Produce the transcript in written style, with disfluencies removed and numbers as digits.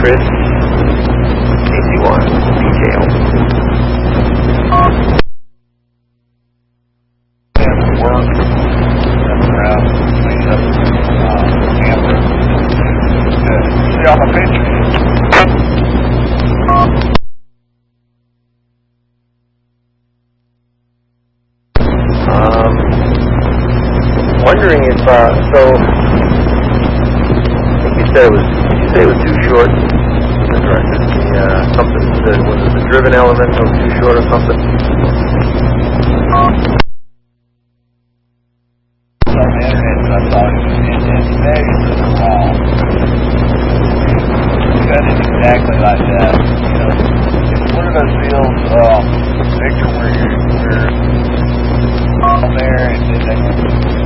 Chris, AC1, detail. Work, around, clean up, camera. See all my pictures? Wondering if, so, I think you said it was, did you say it was too short? The director, something, was it the driven element that was too short or something? On the internet, I thought it's measured wrong. Cut it exactly like that. You know, it's one of those deals, picture where you're on there and then they